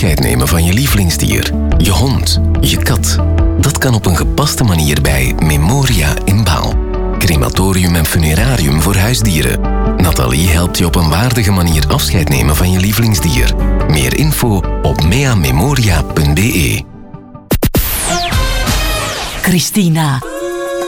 afscheid nemen van je lievelingsdier, je hond, je kat. Dat kan op een gepaste manier bij Memoria in Baal. Crematorium en funerarium voor huisdieren. Nathalie helpt je op een waardige manier afscheid nemen van je lievelingsdier. Meer info op meamemoria.be. Christina.